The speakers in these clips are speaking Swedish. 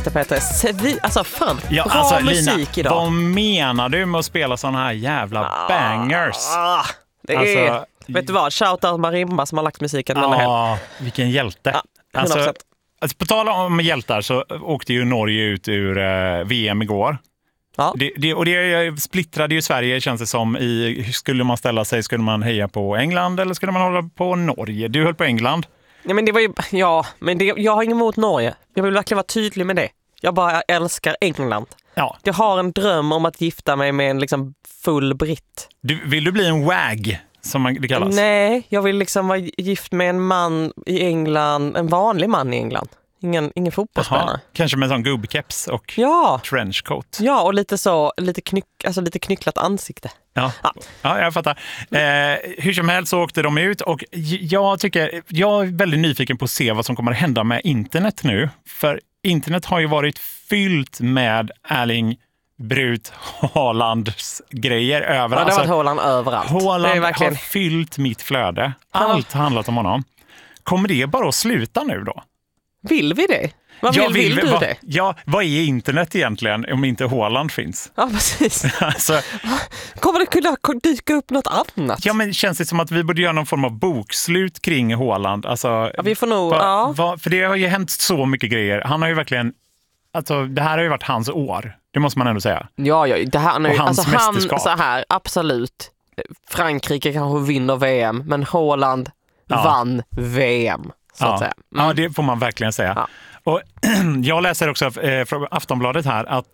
senaste, Peter. Alltså fan, Ja, bra alltså, musik Lina, idag. vad menar du med att spela såna här jävla bangers? Det är, vet du vad? Shoutout Marimba som har lagt musiken. Ja, vilken hjälte. Ja, 100%. Alltså, på tal om hjältar så åkte ju Norge ut ur VM igår. Ja. Det splittrade ju Sverige, känns det som. Skulle man ställa sig, skulle man heja på England eller skulle man hålla på Norge? Du höll på England. Ja, men det var ju, jag har inget emot Norge. Jag vill verkligen vara tydlig med det. Jag bara älskar England. Ja. Jag har en dröm om att gifta mig med en liksom full britt. Vill du bli en wag, som det kallas? Nej, jag vill liksom vara gift med en man i England, en vanlig man i England. Ingen fotbollsspelare. Aha, kanske med en sån gubbkeps och trenchcoat. Ja, och lite knycklat ansikte. Ja, jag fattar. Hur som helst så åkte de ut och jag är väldigt nyfiken på att se vad som kommer att hända med internet nu. För internet har ju varit fyllt med Erling Brut Haalands grejer överallt. Ja, det har varit Haaland överallt. Haaland har fyllt mitt flöde. Allt har handlat om honom. Kommer det bara att sluta nu då? Vill vi det? Vill du det? Ja, vad är internet egentligen om inte Haaland finns? Ja, precis. Alltså, kommer det kunna dyka upp något annat? Ja, men känns det som att vi borde göra någon form av bokslut kring Haaland? Alltså, ja, vi får nog, för det har ju hänt så mycket grejer. Han har ju verkligen, alltså det här har ju varit hans år. Det måste man ändå säga. Ja, det här nu, och hans mästerskap. Så här, absolut. Frankrike kanske vinner VM, men Haaland vann VM. Så att säga. Ja, det får man verkligen säga. Ja. Och jag läser också från Aftonbladet här att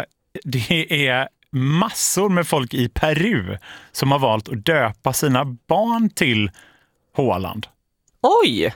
det är massor med folk i Peru som har valt att döpa sina barn till Haaland. Oj!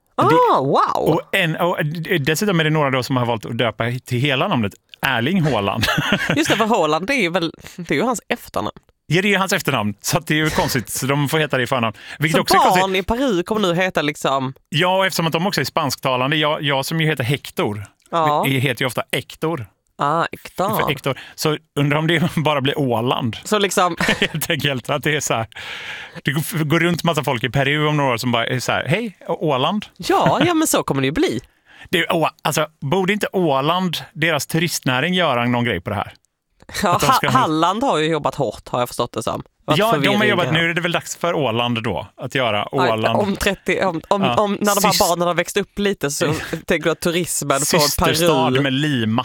Wow! Och dessutom är det några då som har valt att döpa till hela namnet Erling Haaland. Just det, för Haaland det är ju hans efternamn. Ja, det är hans efternamn, så det är ju konstigt. Så de får heta det i förnamn. Så också barn i Peru kommer nu heta liksom... Ja, eftersom att de också är spansktalande. Jag som ju heter Hector heter ju ofta Hector. Hector. Så undrar om det bara blir Åland. Så liksom... Helt enkelt att det är så här... Det går runt massa folk i Peru om några år som bara är så här, hej, Åland. Ja, men så kommer det ju bli. Alltså, borde inte Åland, deras turistnäring, göra någon grej på det här? Ja, Halland har ju jobbat hårt, har jag förstått det som. Ja, de har jobbat. Nu är det väl dags för Åland då att göra Åland. När de här barnen har växt upp lite så tänker jag att turismen får Peru. Systerstad med Lima.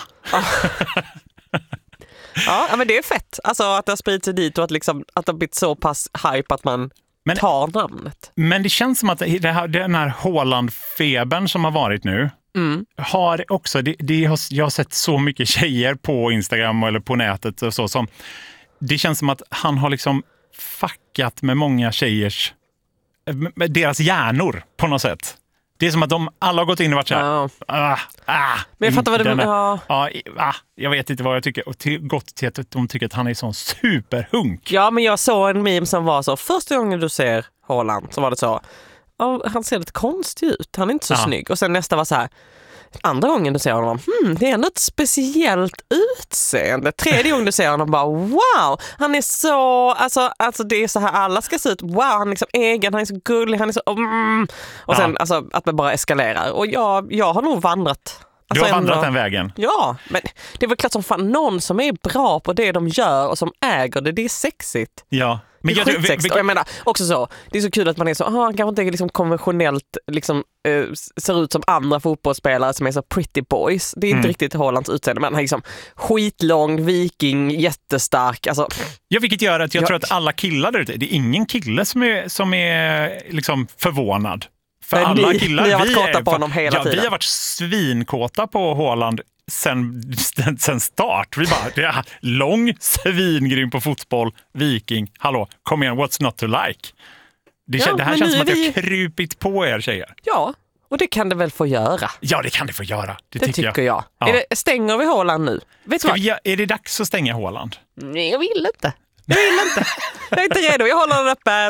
Ja, men det är fett. Alltså att det har spridit sig dit och att det har blivit så pass hype att man tar namnet. Men det känns som att den här Haaland-febern som har varit nu har också, jag har sett så mycket tjejer på Instagram eller på nätet och så som, det känns som att han har liksom fuckat med många tjejers, med deras hjärnor på något sätt. Det är som att de alla har gått in och varit så här. Men jag fattar vad du jag vet inte vad jag tycker. Och gått till att de tycker att han är sån superhunk. Ja, men jag såg en meme som var så, första gången du ser Haaland så var det så, han ser lite konstig ut, han är inte så snygg. Och sen nästa var så här, andra gången du ser honom, det är ändå ett speciellt utseende. Tredje gången du ser honom bara, wow, han är så, alltså det är så här alla ska se ut, wow, han är liksom egen, han är så gullig, han är så, och sen alltså att det bara eskalerar. Och jag har nog vandrat. Du har vandrat den vägen? Ja, men det är väl klart som fan någon som är bra på det de gör och som äger det är sexigt. Ja. Men jag menar också så, det är så kul att man är så, han kanske inte liksom konventionellt liksom, ser ut som andra fotbollsspelare som är så pretty boys. Det är inte riktigt Haalands utseende, men han är liksom skitlång, viking, jättestark. Alltså. Ja, vilket gör att jag tror att alla killar där ute, det är ingen kille som är liksom förvånad. För alla killar, vi har varit kåta på honom hela tiden. Vi har varit svinkåta på Haaland sen start. Vi bara, lång, svingrym på fotboll, viking, hallå, kom igen, what's not to like? Det här känns som att jag har krupit på er tjejer. Ja, och det kan det väl få göra. Ja, det kan det få göra. Det tycker jag. Ja. Stänger vi Haaland nu? Är det dags att stänga Haaland? Nej, jag vill inte. Jag är inte redo, jag håller den uppe.